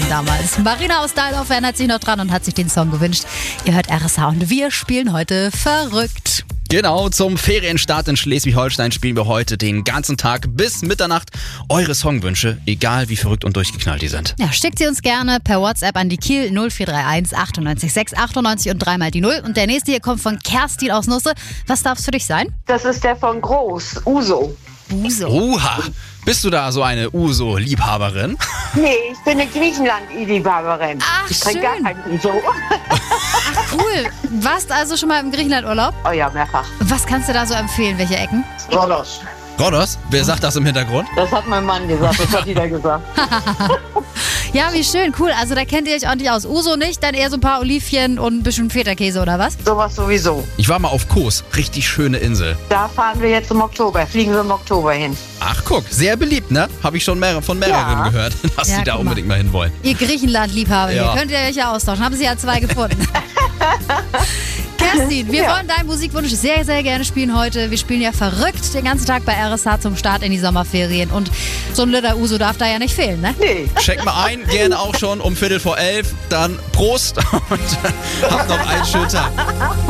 damals. Marina aus Dahlhoff erinnert sich noch dran und hat sich den Song gewünscht. Ihr hört RSH und wir spielen heute verrückt. Genau, zum Ferienstart in Schleswig-Holstein spielen wir heute den ganzen Tag bis Mitternacht eure Songwünsche, egal wie verrückt und durchgeknallt die sind. Ja, schickt sie uns gerne per WhatsApp an die Kiel 0431 98 6 98 und dreimal die 0. Und der nächste hier kommt von Kerstin aus Nusse. Was darf es für dich sein? Das ist der von Groß, Uso. Uso. Oha, bist du da so eine Uso-Liebhaberin? Nee, ich bin eine Griechenland-Liebhaberin. Ach, Ich trinke gar schön. keinen Uso. Cool. Warst also schon mal im Griechenland-Urlaub? Oh ja, mehrfach. Was kannst du da so empfehlen? Welche Ecken? Rodos. Rodos, wer sagt das im Hintergrund? Das hat mein Mann gesagt, das hat jeder gesagt. Ja, wie schön. Cool. Also da kennt ihr euch ordentlich aus. Uso nicht, dann eher so ein paar Olivchen und ein bisschen Feta-Käse oder was? Sowas sowieso. Ich war mal auf Kos, richtig schöne Insel. Da fahren wir jetzt im Oktober, fliegen wir im Oktober hin. Ach guck, sehr beliebt, ne? Habe ich schon von mehreren Ja. gehört, dass Ja, sie da guck mal. unbedingt mal hinwollen. Ihr Griechenland-Liebhaber Ja. hier. Könnt ihr euch ja austauschen. Haben sie ja 2 gefunden. Kerstin, wir Ja. wollen deinen Musikwunsch sehr, sehr gerne spielen heute. Wir spielen ja verrückt den ganzen Tag bei RSH zum Start in die Sommerferien. Und so ein Liter Uso darf da ja nicht fehlen, ne? Nee. Check mal ein, gerne auch schon um 11:15. Dann Prost und habt noch einen schönen Tag.